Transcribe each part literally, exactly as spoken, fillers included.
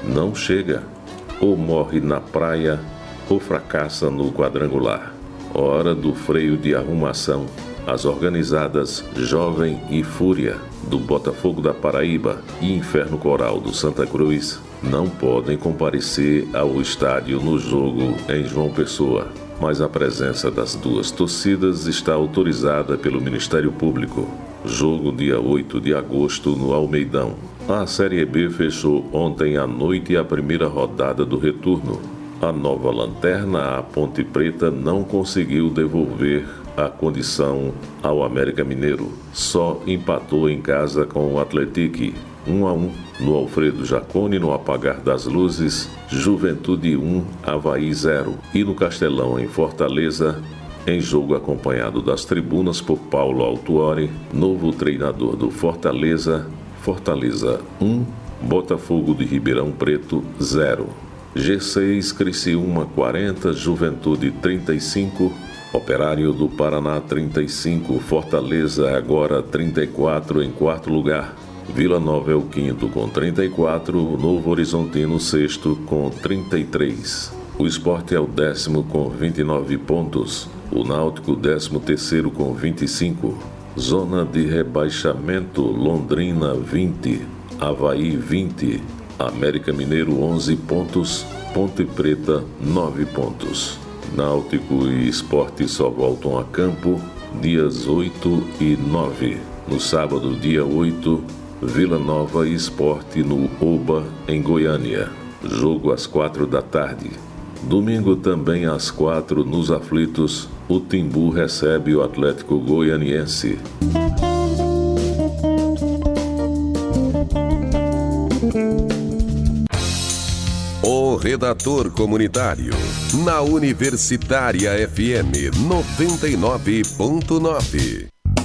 não chega. Ou morre na praia, ou fracassa no quadrangular. Hora do freio de arrumação. As organizadas Jovem e Fúria, do Botafogo da Paraíba e Inferno Coral do Santa Cruz, não podem comparecer ao estádio no jogo em João Pessoa, mas a presença das duas torcidas está autorizada pelo Ministério Público. Jogo dia oito de agosto no Almeidão. A Série B fechou ontem à noite a primeira rodada do retorno. A Nova Lanterna, a Ponte Preta, não conseguiu devolver a condição ao América Mineiro. Só empatou em casa com o Atlético, um a um. No Alfredo Jaconi, no apagar das luzes, Juventude um, Avaí zero. E no Castelão, em Fortaleza, em jogo acompanhado das tribunas por Paulo Autuori, novo treinador do Fortaleza, Fortaleza um, Botafogo de Ribeirão Preto zero. G seis, Criciúma quarenta, Juventude trinta e cinco, Operário do Paraná trinta e cinco, Fortaleza agora trinta e quatro em quarto lugar. Vila Nova é o quinto com trinta e quatro, o Novo Horizontino sexto com trinta e três. O Sport é o décimo com vinte e nove pontos, o Náutico décimo terceiro com vinte e cinco. Zona de rebaixamento, Londrina vinte, Avaí vinte, América Mineiro onze pontos, Ponte Preta nove pontos. Náutico e Sport só voltam a campo dias oito e nove. No sábado, dia oito, Vila Nova e Sport no Oba, em Goiânia. Jogo às quatro da tarde. Domingo também às quatro, nos Aflitos, o Timbu recebe o Atlético Goianiense. O Redator Comunitário, na Universitária F M noventa e nove ponto nove.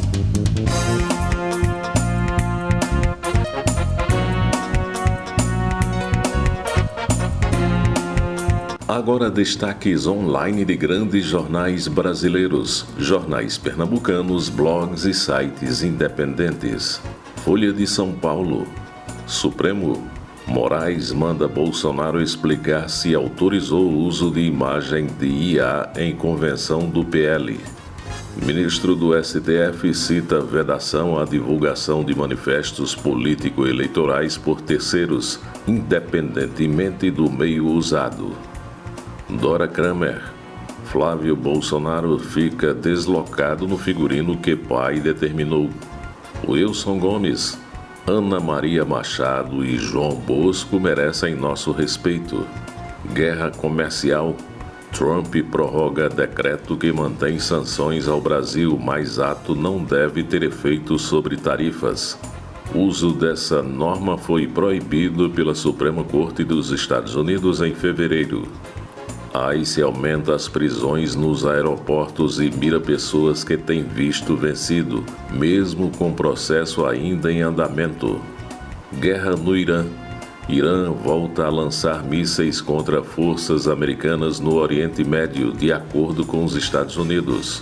Agora destaques online de grandes jornais brasileiros, jornais pernambucanos, blogs e sites independentes. Folha de São Paulo. Supremo. Moraes manda Bolsonaro explicar se autorizou o uso de imagem de I A em convenção do P L. Ministro do S T F cita vedação à divulgação de manifestos político-eleitorais por terceiros, independentemente do meio usado. Dora Kramer. Flávio Bolsonaro fica deslocado no figurino que pai determinou. Wilson Gomes. Ana Maria Machado e João Bosco merecem nosso respeito. Guerra comercial. Trump prorroga decreto que mantém sanções ao Brasil, mas ato não deve ter efeito sobre tarifas. O uso dessa norma foi proibido pela Suprema Corte dos Estados Unidos em fevereiro. A ICE aumenta as prisões nos aeroportos e mira pessoas que têm visto vencido, mesmo com processo ainda em andamento. Guerra no Irã. Irã volta a lançar mísseis contra forças americanas no Oriente Médio, de acordo com os Estados Unidos.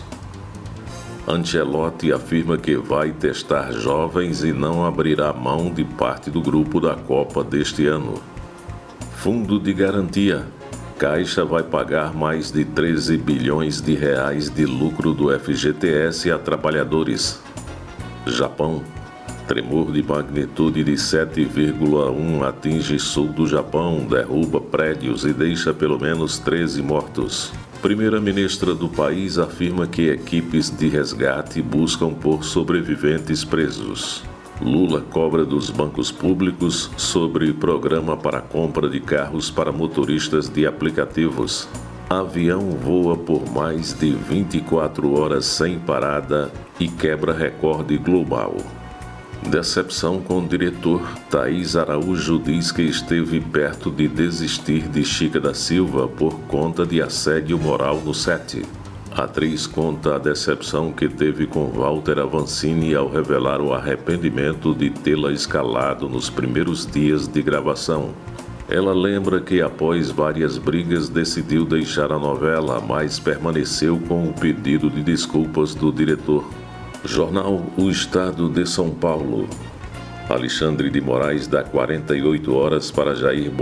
Ancelotti afirma que vai testar jovens e não abrirá mão de parte do grupo da Copa deste ano. Fundo de garantia. Caixa vai pagar mais de treze bilhões de reais de lucro do F G T S a trabalhadores. Japão. Tremor de magnitude de sete vírgula um atinge sul do Japão, derruba prédios e deixa pelo menos treze mortos. Primeira-ministra do país afirma que equipes de resgate buscam por sobreviventes presos. Lula cobra dos bancos públicos sobre programa para compra de carros para motoristas de aplicativos. Avião voa por mais de vinte e quatro horas sem parada e quebra recorde global. Decepção com o diretor. Thaís Araújo diz que esteve perto de desistir de Chica da Silva por conta de assédio moral no set. A atriz conta a decepção que teve com Walter Avancini ao revelar o arrependimento de tê-la escalado nos primeiros dias de gravação. Ela lembra que após várias brigas decidiu deixar a novela, mas permaneceu com o pedido de desculpas do diretor. Jornal O Estado de São Paulo. Alexandre de Moraes dá quarenta e oito horas para Jair